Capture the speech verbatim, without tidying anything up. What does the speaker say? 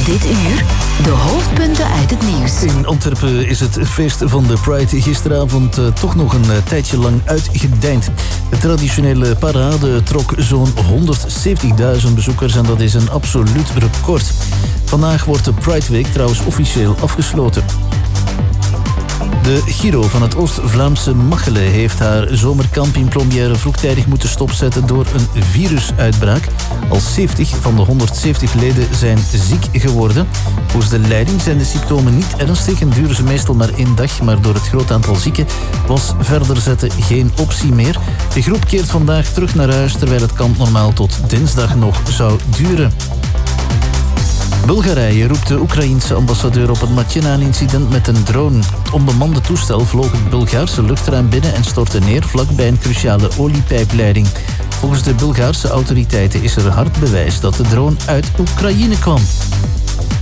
Dit uur de hoofdpunten uit het nieuws. In Antwerpen is het feest van de Pride gisteravond uh, toch nog een uh, tijdje lang uitgedijnd. De traditionele parade trok zo'n honderdzeventigduizend bezoekers en dat is een absoluut record. Vandaag wordt de Pride Week trouwens officieel afgesloten. De Giro van het Oost-Vlaamse Machelen heeft haar zomercampingpremière vroegtijdig moeten stopzetten door een virusuitbraak. Al zeventig van de honderdzeventig leden zijn ziek geworden. Volgens de leiding zijn de symptomen niet ernstig en duren ze meestal maar één dag, maar door het groot aantal zieken was verder zetten geen optie meer. De groep keert vandaag terug naar huis, terwijl het kamp normaal tot dinsdag nog zou duren. Bulgarije roept de Oekraïense ambassadeur op het matje na een incident met een drone. Het onbemande toestel vloog het Bulgaarse luchtruim binnen en stortte neer vlakbij een cruciale oliepijpleiding. Volgens de Bulgaarse autoriteiten is er hard bewijs dat de drone uit Oekraïne kwam.